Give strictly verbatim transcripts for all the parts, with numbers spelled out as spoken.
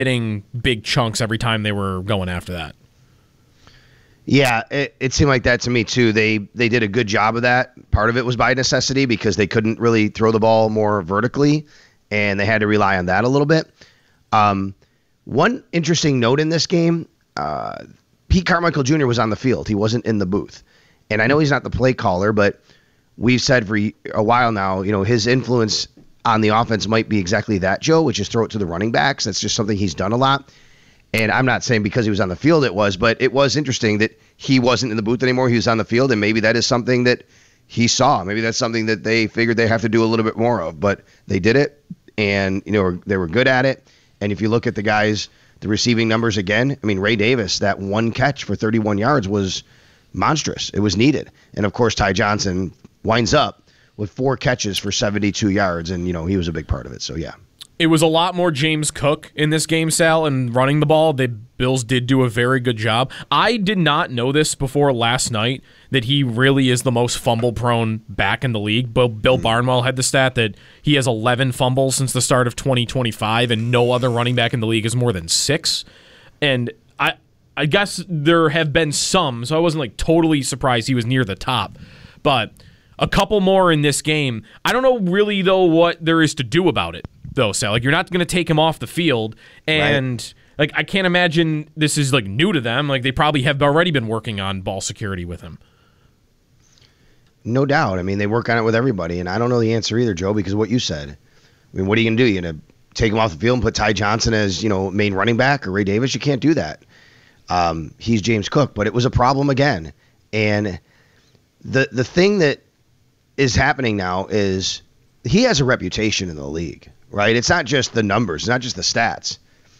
getting big chunks every time they were going after that. Yeah, it, it seemed like that to me too. They they did a good job of that. Part of it was by necessity because they couldn't really throw the ball more vertically, and they had to rely on that a little bit. Um, one interesting note in this game, uh, Pete Carmichael Junior was on the field. He wasn't in the booth. And I know he's not the play caller, but we've said for a while now, you know, his influence on the offense might be exactly that, Joe, which is throw it to the running backs. That's just something he's done a lot. And I'm not saying because he was on the field it was, but it was interesting that he wasn't in the booth anymore. He was on the field, and maybe that is something that he saw. Maybe that's something that they figured they have to do a little bit more of. But they did it, and you know they were good at it. And if you look at the guys, the receiving numbers again, I mean, Ray Davis, that one catch for thirty-one yards was monstrous. It was needed. And, of course, Ty Johnson winds up with four catches for seventy-two yards, and, you know, he was a big part of it. So, yeah. It was a lot more James Cook in this game, Sal, and running the ball. The Bills did do a very good job. I did not know this before last night, that he really is the most fumble-prone back in the league. Bill, Bill Barnwell had the stat that he has eleven fumbles since the start of twenty twenty-five, and no other running back in the league has more than six. And I I guess there have been some, so I wasn't like totally surprised he was near the top. But a couple more in this game. I don't know really, though, what there is to do about it. Though, Sal, like you're not going to take him off the field, and right. like I can't imagine this is like new to them. Like they probably have already been working on ball security with him. No doubt. I mean, they work on it with everybody, and I don't know the answer either, Joe, because of what you said. I mean, what are you going to do? You're going to take him off the field and put Ty Johnson as you know main running back or Ray Davis? You can't do that. Um, he's James Cook, but it was a problem again, and the the thing that is happening now is he has a reputation in the league. Right? It's not just the numbers. It's not just the stats.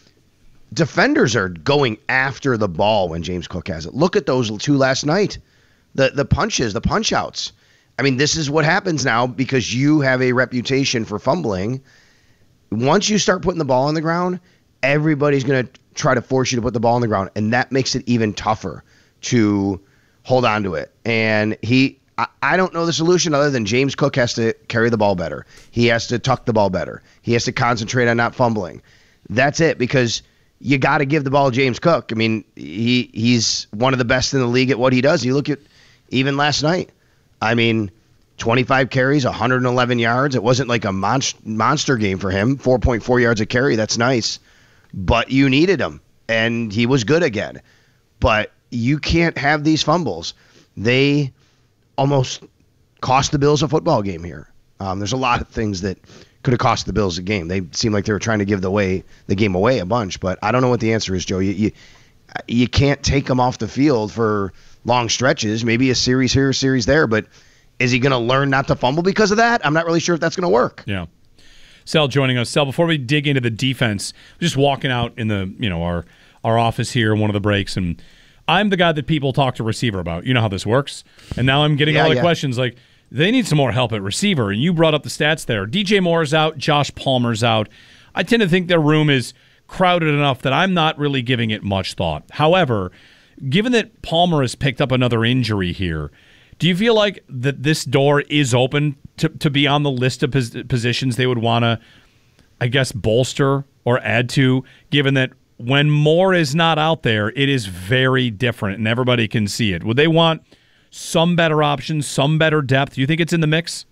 Defenders are going after the ball when James Cook has it. Look at those two last night. The the punches, the punch outs. I mean, this is what happens now because you have a reputation for fumbling. Once you start putting the ball on the ground, everybody's going to try to force you to put the ball on the ground, and that makes it even tougher to hold on to it. And he I don't know the solution other than James Cook has to carry the ball better. He has to tuck the ball better. He has to concentrate on not fumbling. That's it, because you got to give the ball to James Cook. I mean, he he's one of the best in the league at what he does. You look at even last night. I mean, twenty-five carries, one hundred eleven yards. It wasn't like a mon- monster game for him. four point four yards a carry. That's nice. But you needed him, and he was good again. But you can't have these fumbles. They almost cost the Bills a football game here. Um, there's a lot of things that could have cost the Bills a game. They seem like they were trying to give the way the game away a bunch, but I don't know what the answer is, Joe. You you, you can't take them off the field for long stretches. Maybe a series here, a series there, but is he going to learn not to fumble because of that? I'm not really sure if that's going to work. Yeah. Sal joining us. Sal, before we dig into the defense, just walking out in the you know our our office here, one of the breaks, and I'm the guy that people talk to receiver about. You know how this works. And now I'm getting yeah, all the yeah. questions like, they need some more help at receiver. And you brought up the stats there. D J Moore's out. Josh Palmer's out. I tend to think their room is crowded enough that I'm not really giving it much thought. However, given that Palmer has picked up another injury here, do you feel like that this door is open to, to be on the list of pos- positions they would want to, I guess, bolster or add to, given that when Moore is not out there, it is very different, and everybody can see it. Would they want some better options, some better depth? Do you think it's in the mix?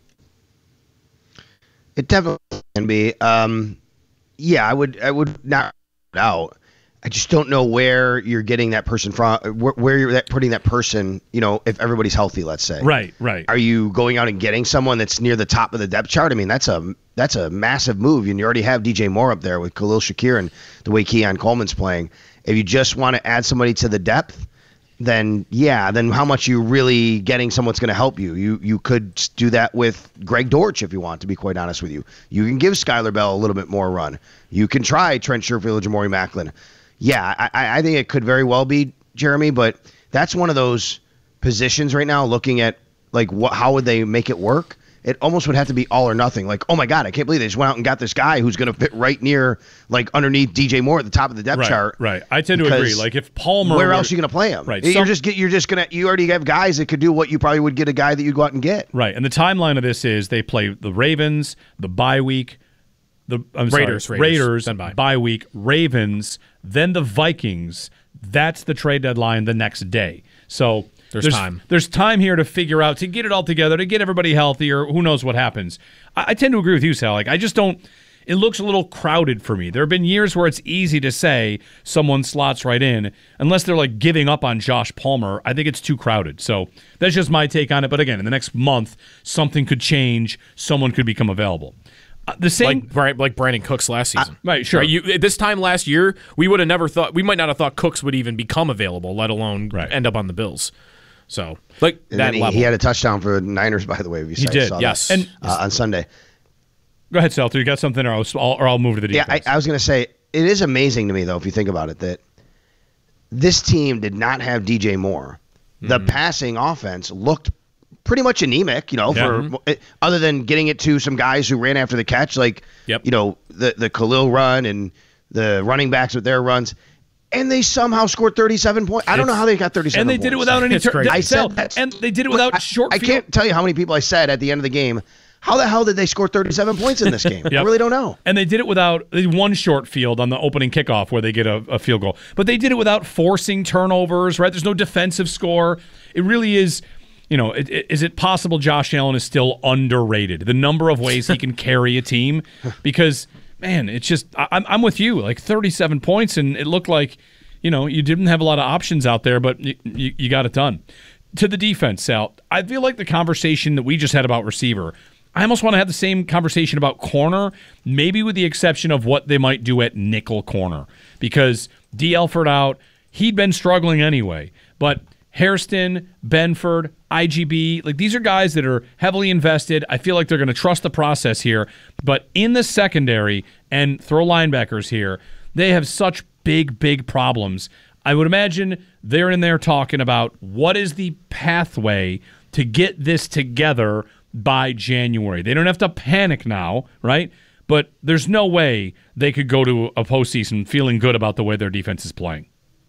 It definitely can be. Um, yeah, I would. I would not out. I just don't know where you're getting that person from. Where, where you're that, putting that person. You know, if everybody's healthy, let's say. Right. Right. Are you going out and getting someone that's near the top of the depth chart? I mean, that's a that's a massive move, and you already have D J Moore up there with Khalil Shakir and the way Keon Coleman's playing. If you just want to add somebody to the depth, then yeah, then how much you really getting someone that's going to help you? You you could do that with Greg Dortch if you want, to be quite honest with you. You can give Skylar Bell a little bit more run. You can try Trent Sherfield or Jamori Macklin. Yeah, I, I think it could very well be, Jeremy, but that's one of those positions right now, looking at like what, how would they make it work? It almost would have to be all or nothing. Like, oh my God, I can't believe they just went out and got this guy who's going to fit right near, like underneath D J Moore at the top of the depth right, chart. Right. I tend to agree. Like if Palmer, where were, else are you going to play him? Right. You're Some, just get, you're just gonna you already have guys that could do what you probably would get a guy that you'd go out and get. Right. And the timeline of this is they play the Ravens, the bye week, the I'm Raiders, sorry, Raiders, Raiders, then bye. bye week, Ravens, then the Vikings. That's the trade deadline the next day. So there's, there's time. There's time here to figure out, to get it all together, to get everybody healthy, or who knows what happens. I, I tend to agree with you, Sal. Like, I just don't. It looks a little crowded for me. There have been years where it's easy to say someone slots right in, unless they're like giving up on Josh Palmer. I think it's too crowded. So that's just my take on it. But again, in the next month, something could change. Someone could become available. Uh, the same, like, right, like Brandon Cooks last season. I, right, sure. Right, you, this time last year, we would have never thought, we might not have thought Cooks would even become available, let alone right. end up on the Bills. So, like and that he, level. he had a touchdown for the Niners, by the way. If you he saw, did, saw yes. that, And uh, on Sunday. Go ahead, Seltzer. You got something, or I'll, or I'll move to the defense. Yeah, I, I was going to say, it is amazing to me, though, if you think about it, that this team did not have D J Moore. The mm-hmm. passing offense looked pretty much anemic, you know, yeah. for other than getting it to some guys who ran after the catch, like, yep. you know, the, the Khalil run and the running backs with their runs. And they somehow scored thirty-seven points. I don't know how they got thirty-seven points. And they points. did it without any turn. I said and they did it without I, short I field. can't tell you how many people I said at the end of the game, how the hell did they score thirty-seven points in this game? yep. I really don't know. And they did it without one short field on the opening kickoff where they get a, a field goal. But they did it without forcing turnovers, right? There's no defensive score. It really is, you know, it, it, is it possible Josh Allen is still underrated? The number of ways he can carry a team. Because, man, it's just, I, I'm, I'm with you. Like thirty-seven points, and it looked like, you know, you didn't have a lot of options out there, but you, you, you got it done. To the defense, Sal, I feel like the conversation that we just had about receiver, I almost want to have the same conversation about corner, maybe with the exception of what they might do at nickel corner. Because D. Elford out, he'd been struggling anyway. But Hairston, Benford, I G B, like these are guys that are heavily invested. I feel like they're going to trust the process here. But in the secondary, and throw linebackers here, they have such big, big problems. I would imagine they're in there talking about what is the pathway to get this together by January. They don't have to panic now, right? But there's no way they could go to a postseason feeling good about the way their defense is playing.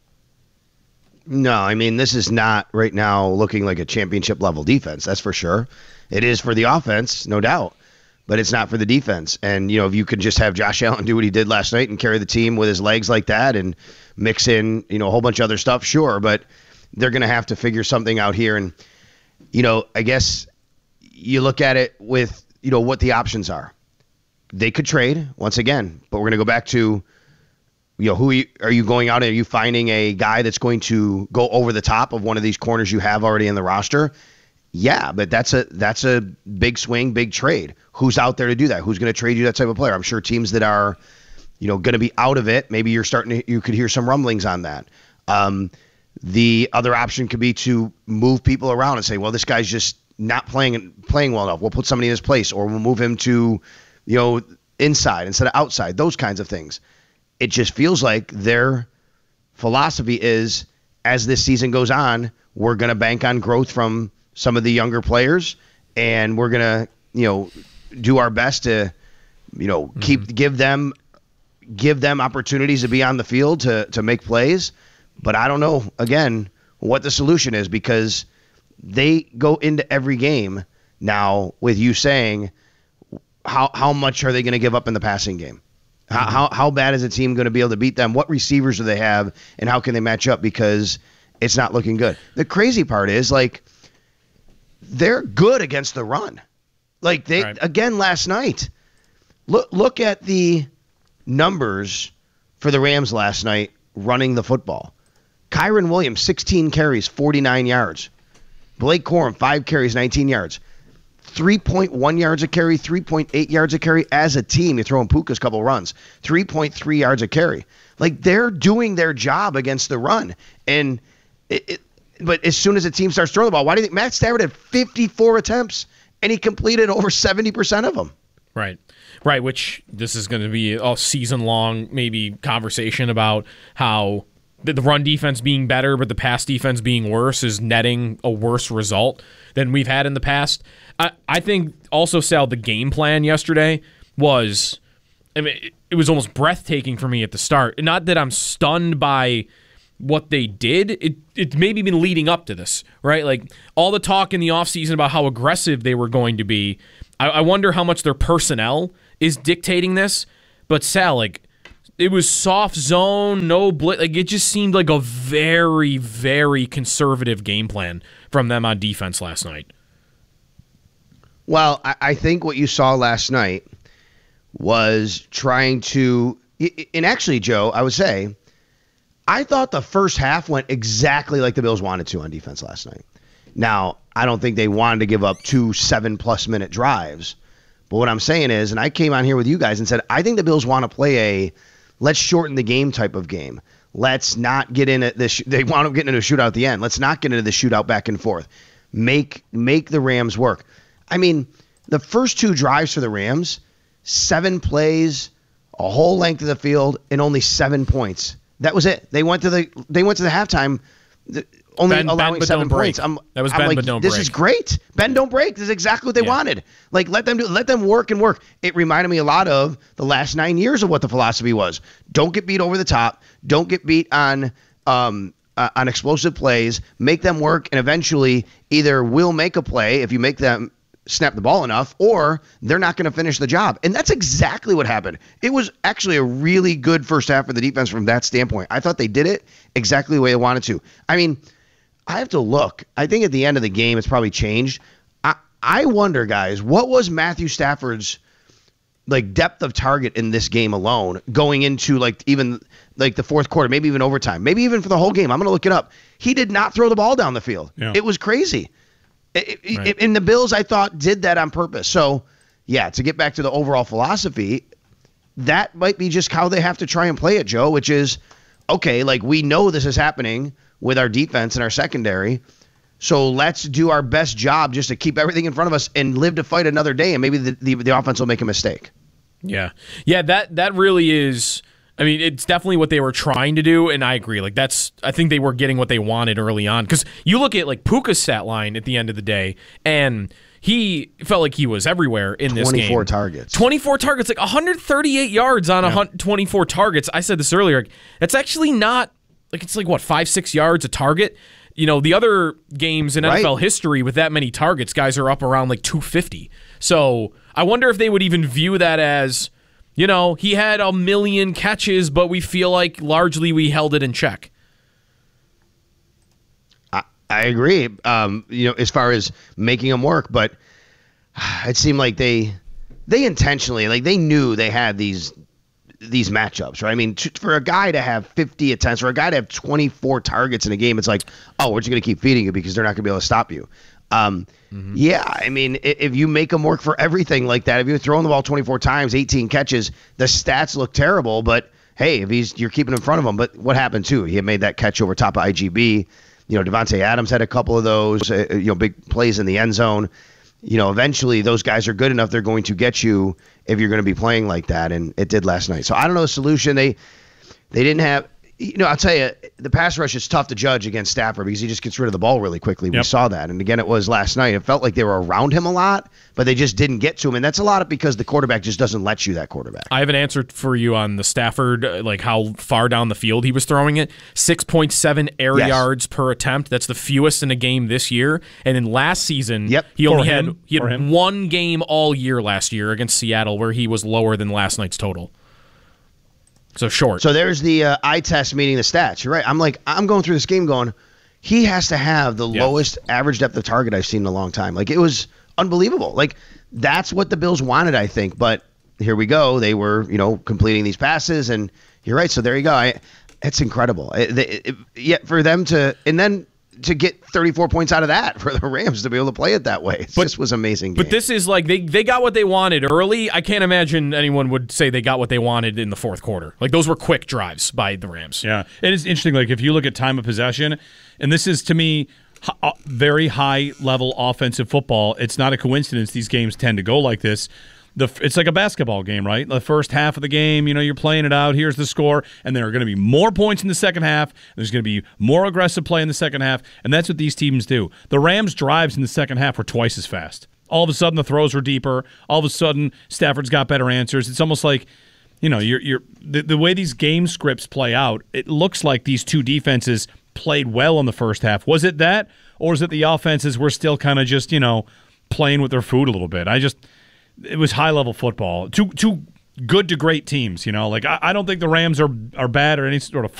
No, I mean, this is not right now looking like a championship level defense. That's for sure. It is for the offense, no doubt. But it's not for the defense. And, you know, if you could just have Josh Allen do what he did last night and carry the team with his legs like that and mix in, you know, a whole bunch of other stuff, sure. But they're going to have to figure something out here. And, you know, I guess you look at it with, you know, what the options are. They could trade, once again. But we're going to go back to, you know, who are you, are you going out and are you finding a guy that's going to go over the top of one of these corners you have already in the roster? Yeah, but that's a that's a big swing, big trade. Who's out there to do that? Who's going to trade you that type of player? I'm sure teams that are, you know, going to be out of it. Maybe you're starting to, you could hear some rumblings on that. Um, the other option could be to move people around and say, well, this guy's just not playing playing well enough. We'll put somebody in his place, or we'll move him to, you know, inside instead of outside. Those kinds of things. It just feels like their philosophy is, as this season goes on, we're going to bank on growth from some of the younger players, and we're going to, you know, do our best to, you know, mm-hmm. keep give them give them opportunities to be on the field to to make plays. But I don't know, again, what the solution is, because they go into every game now with you saying how how much are they going to give up in the passing game? Mm-hmm. How, how how bad is a team going to be able to beat them? What receivers do they have, and how can they match up? Because it's not looking good. The crazy part is, like, they're good against the run. Like, they, right. again, last night, look look at the numbers for the Rams last night running the football. Kyron Williams, sixteen carries, forty-nine yards. Blake Corum, five carries, nineteen yards. three point one yards a carry, three point eight yards a carry as a team. You throw in Puka's couple runs. three point three yards a carry. Like, they're doing their job against the run. And it, it But as soon as a team starts throwing the ball, why do you think Matt Stafford had fifty-four attempts and he completed over seventy percent of them? Right. Right, which this is going to be a season-long maybe conversation about how the run defense being better but the pass defense being worse is netting a worse result than we've had in the past. I, I think also, Sal, the game plan yesterday was, I mean, it was almost breathtaking for me at the start. Not that I'm stunned by what they did, it it maybe been leading up to this, right? Like, all the talk in the offseason about how aggressive they were going to be. I, I wonder how much their personnel is dictating this. But Sal, like, it was soft zone, no blitz. Like, it just seemed like a very, very conservative game plan from them on defense last night. Well, I, I think what you saw last night was trying to, and actually, Joe, I would say, I thought the first half went exactly like the Bills wanted to on defense last night. Now, I don't think they wanted to give up two seven-plus minute drives. But what I'm saying is, and I came on here with you guys and said, I think the Bills want to play a let's shorten the game type of game. Let's not get in at this. They want to get into a shootout at the end. Let's not get into the shootout back and forth. Make make the Rams work. I mean, the first two drives for the Rams, seven plays, a whole length of the field, and only seven points. That was it. They went to the they went to the halftime. The, Only bend, allowing bend, seven points. I'm, that was I'm bend, like, but don't this break. is great. Bend, don't break. This is exactly what they yeah. wanted. Like, let them do. Let them work and work. It reminded me a lot of the last nine years of what the philosophy was. Don't get beat over the top. Don't get beat on um uh, on explosive plays. Make them work, and eventually either will make a play if you make them snap the ball enough, or they're not going to finish the job. And that's exactly what happened. It was actually a really good first half for the defense from that standpoint. I thought they did it exactly the way they wanted to. I mean, I have to look. I think at the end of the game, it's probably changed. I, I wonder, guys, what was Matthew Stafford's like depth of target in this game alone going into like even like the fourth quarter, maybe even overtime, maybe even for the whole game? I'm going to look it up. He did not throw the ball down the field. Yeah. It was crazy. It, right. it, and the Bills, I thought, did that on purpose. So, yeah, to get back to the overall philosophy, that might be just how they have to try and play it, Joe, which is, okay, like we know this is happening with our defense and our secondary, so let's do our best job just to keep everything in front of us and live to fight another day, and maybe the, the, the offense will make a mistake. Yeah. Yeah, that that really is, I mean, it's definitely what they were trying to do, and I agree. Like, that's, I think they were getting what they wanted early on, because you look at, like, Puka's stat line at the end of the day, and he felt like he was everywhere in this game. twenty-four targets. twenty-four targets, like one hundred thirty-eight yards on yeah. twenty-four targets. I said this earlier. That's actually not, like, it's like, what, five, six yards a target? You know, the other games in right. N F L history with that many targets, guys are up around, like, two fifty. So I wonder if they would even view that as, you know, he had a million catches, but we feel like largely we held it in check. I, I agree, um, you know, as far as making them work, but it seemed like they they intentionally, like they knew they had these these matchups, right? I mean, t- for a guy to have fifty attempts, for a guy to have twenty-four targets in a game, it's like, oh, we're just going to keep feeding you because they're not going to be able to stop you. Um, mm-hmm. Yeah, I mean, if you make them work for everything like that, if you're throwing the ball twenty-four times, eighteen catches, the stats look terrible. But hey, if he's you're keeping in front of him. But what happened too? He had made that catch over top of I G B. You know, Devontae Adams had a couple of those. Uh, you know, big plays in the end zone. You know, eventually those guys are good enough. They're going to get you if you're going to be playing like that, and it did last night. So I don't know the solution. They they didn't have. You know, I'll tell you, the pass rush is tough to judge against Stafford because he just gets rid of the ball really quickly. Yep. We saw that. And again, it was last night. It felt like they were around him a lot, but they just didn't get to him. And that's a lot of because the quarterback just doesn't let you, that quarterback. I have an answer for you on the Stafford, like how far down the field he was throwing it. six point seven air yes. yards per attempt. That's the fewest in a game this year. And in last season, yep. he only for had him. he had one game all year last year against Seattle where he was lower than last night's total. So short. So there's the uh, eye test meeting the stats. You're right. I'm like, I'm going through this game going, he has to have the yeah. lowest average depth of target I've seen in a long time. Like, it was unbelievable. Like, that's what the Bills wanted, I think. But here we go. They were, you know, completing these passes. And you're right. So there you go. I, it's incredible. It, it, it, yet for them to, and then to get thirty-four points out of that for the Rams to be able to play it that way. It just was amazing game. But this is like, they, they got what they wanted early. I can't imagine anyone would say they got what they wanted in the fourth quarter. Like, those were quick drives by the Rams. Yeah. It is interesting. Like, if you look at time of possession, and this is, to me, h- very high-level offensive football, it's not a coincidence these games tend to go like this. The, it's like a basketball game, right? The first half of the game, you know, you're playing it out. Here's the score, and there are going to be more points in the second half. There's going to be more aggressive play in the second half, and that's what these teams do. The Rams' drives in the second half were twice as fast. All of a sudden, the throws were deeper. All of a sudden, Stafford's got better answers. It's almost like, you know, you're you're the, the way these game scripts play out. It looks like these two defenses played well in the first half. Was it that, or is it the offenses were still kind of just, you know, playing with their food a little bit? I just. it was high level football. Two two good to great teams. You know, like I, I don't think the Rams are are bad or any sort of